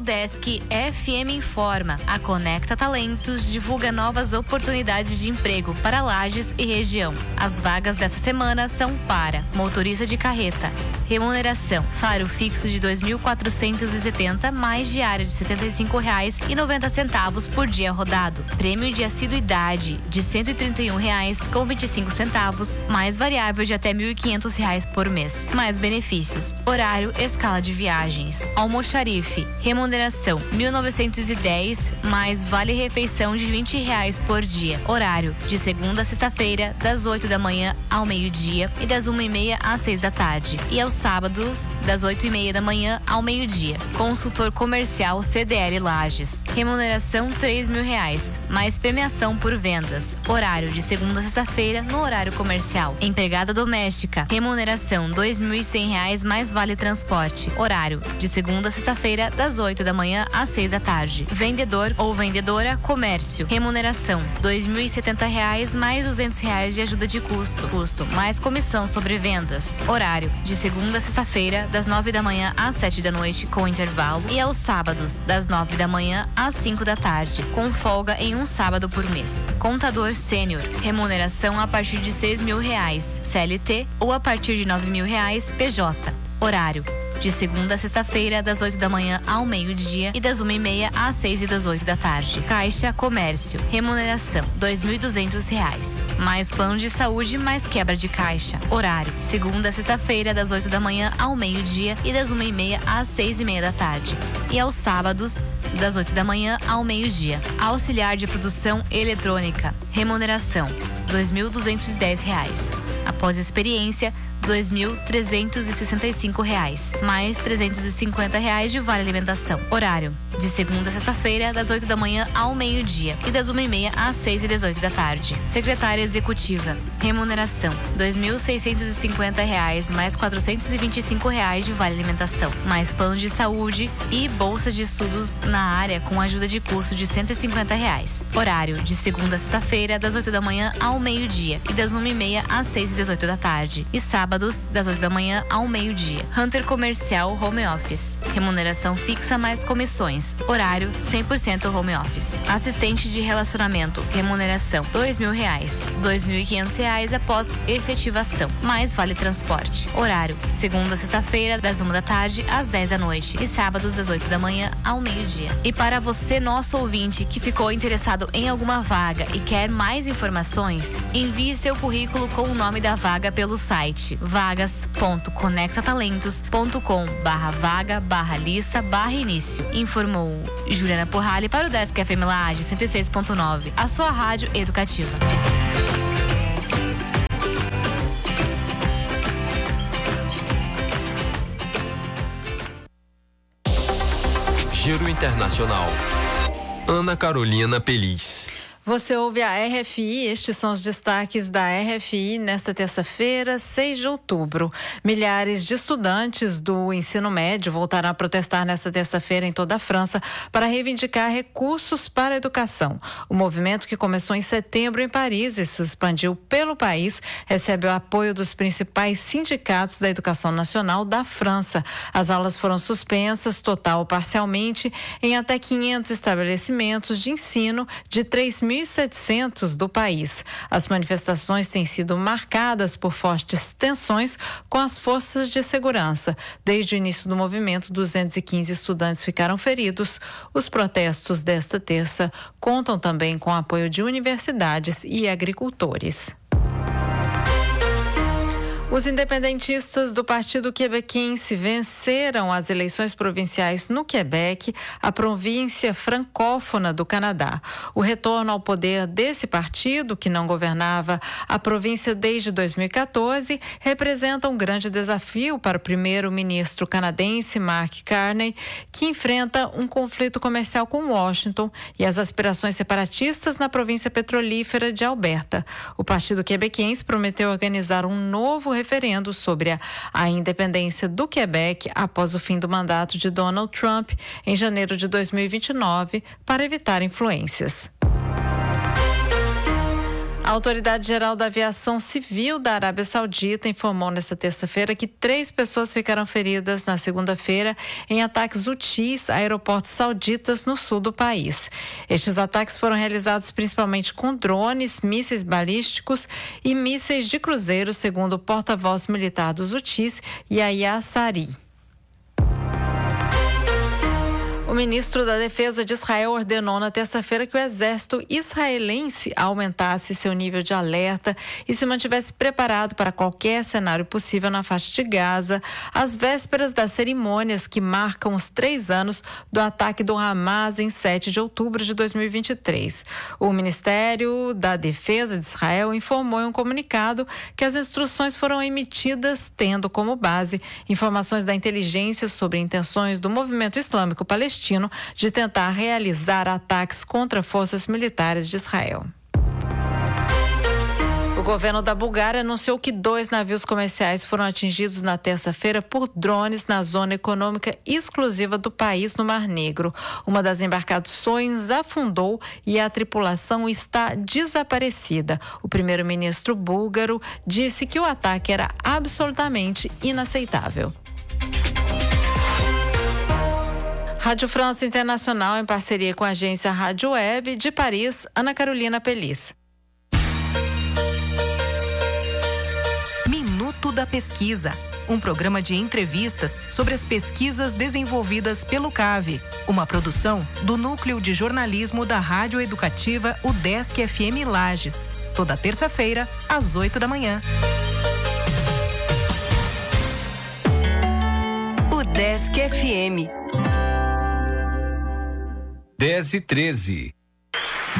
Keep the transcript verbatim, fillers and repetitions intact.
Udesc F M informa. A Conecta Talentos divulga novas oportunidades de emprego para Lages e região. As vagas dessa semana são para motorista de carreta. Remuneração: salário fixo de dois mil quatrocentos e setenta mais diária de setenta e cinco reais e noventa centavos por dia rodado. Prêmio de assiduidade de cento e trinta e um reais com vinte e cinco centavos mais variável de até mil e quinhentos reais por mês. Mais benefícios: horário, escala de viagens. Almoxarife: remuneração mil novecentos e dez mais vale refeição de vinte reais por dia. Horário de segunda a sexta-feira das oito da manhã ao meio-dia e das uma e meia às seis da tarde. E aos sábados, das oito e meia da manhã ao meio-dia. Consultor comercial C D L Lages. Remuneração três mil reais, mais premiação por vendas. Horário de segunda a sexta-feira no horário comercial. Empregada doméstica. Remuneração dois mil e cem reais mais vale transporte. Horário de segunda a sexta-feira das oito da manhã às seis da tarde. Vendedor ou vendedora comércio. Remuneração dois mil e setenta reais mais duzentos reais de ajuda de custo. Custo mais comissão sobre vendas. Horário de segunda Segunda a sexta-feira, das nove da manhã às sete da noite, com intervalo, e aos sábados, das nove da manhã às cinco da tarde, com folga em um sábado por mês. Contador sênior, remuneração a partir de seis mil reais, C L T, ou a partir de nove mil reais, P J. Horário de segunda a sexta-feira, das oito da manhã ao meio-dia e das uma e meia às seis e das oito da tarde. Caixa Comércio. Remuneração dois mil e duzentos reais. Mais plano de saúde, mais quebra de caixa. Horário: segunda a sexta-feira, das oito da manhã ao meio-dia e das uma e meia às seis e meia da tarde. E aos sábados, das oito da manhã ao meio-dia. Auxiliar de produção eletrônica. Remuneração dois mil duzentos e dez reais. Após experiência, dois mil trezentos e sessenta e cinco reais, mais trezentos e cinquenta reais de vale alimentação. Horário: de segunda a sexta-feira, das oito da manhã ao meio-dia e das uma e meia às seis e dezoito da tarde. Secretária executiva. Remuneração: dois mil seiscentos e cinquenta reais, mais quatrocentos e vinte e cinco reais de vale alimentação, mais plano de saúde e bolsas de estudos na área com ajuda de custo de cento e cinquenta reais. Horário: de segunda a sexta-feira, das oito da manhã ao meio-dia e das uma e meia às seis e dezoito da tarde. E sábado das oito da manhã ao meio-dia. Hunter Comercial Home Office. Remuneração fixa mais comissões. Horário cem por cento home office. Assistente de relacionamento. Remuneração dois mil reais. dois mil e quinhentos reais após efetivação. Mais vale transporte. Horário: segunda a sexta-feira, das uma da tarde às dez da noite. E sábados das oito da manhã ao meio-dia. E para você, nosso ouvinte, que ficou interessado em alguma vaga e quer mais informações, envie seu currículo com o nome da vaga pelo site vagas ponto conecta talentos ponto com barra vaga barra lista barra início. Informou Juliana Porrali para o Desk F M Lages cento e seis ponto nove, a sua rádio educativa. Giro Internacional. Ana Carolina Peliz. Você ouve a R F I, estes são os destaques da R F I nesta terça-feira, seis de outubro. Milhares de estudantes do ensino médio voltarão a protestar nesta terça-feira em toda a França para reivindicar recursos para a educação. O movimento, que começou em setembro em Paris e se expandiu pelo país, recebe o apoio dos principais sindicatos da educação nacional da França. As aulas foram suspensas, total ou parcialmente, em até quinhentos estabelecimentos de ensino de três mil e setecentos do país. As manifestações têm sido marcadas por fortes tensões com as forças de segurança. Desde o início do movimento, duzentos e quinze estudantes ficaram feridos. Os protestos desta terça contam também com o apoio de universidades e agricultores. Os independentistas do Partido Quebequense venceram as eleições provinciais no Quebec, a província francófona do Canadá. O retorno ao poder desse partido, que não governava a província desde dois mil e quatorze, representa um grande desafio para o primeiro-ministro canadense Mark Carney, que enfrenta um conflito comercial com Washington e as aspirações separatistas na província petrolífera de Alberta. O Partido Quebequense prometeu organizar um novo referendo sobre a, a independência do Quebec após o fim do mandato de Donald Trump em janeiro de dois mil e vinte e nove para evitar influências. A Autoridade Geral da Aviação Civil da Arábia Saudita informou nesta terça-feira que três pessoas ficaram feridas na segunda-feira em ataques hutis a aeroportos sauditas no sul do país. Estes ataques foram realizados principalmente com drones, mísseis balísticos e mísseis de cruzeiro, segundo o porta-voz militar dos hutis, Yahya Sari. O ministro da Defesa de Israel ordenou na terça-feira que o exército israelense aumentasse seu nível de alerta e se mantivesse preparado para qualquer cenário possível na faixa de Gaza, às vésperas das cerimônias que marcam os três anos do ataque do Hamas em sete de outubro de dois mil e vinte e três. O Ministério da Defesa de Israel informou em um comunicado que as instruções foram emitidas tendo como base informações da inteligência sobre intenções do movimento islâmico palestino de tentar realizar ataques contra forças militares de Israel. O governo da Bulgária anunciou que dois navios comerciais foram atingidos na terça-feira por drones na zona econômica exclusiva do país, no Mar Negro. Uma das embarcações afundou e a tripulação está desaparecida. O primeiro-ministro búlgaro disse que o ataque era absolutamente inaceitável. Rádio França Internacional, em parceria com a agência Rádio Web de Paris, Ana Carolina Pelis. Minuto da Pesquisa, um programa de entrevistas sobre as pesquisas desenvolvidas pelo CAVE, uma produção do Núcleo de Jornalismo da Rádio Educativa UDESC F M Lages, toda terça-feira, às oito da manhã. UDESC F M. dez e treze.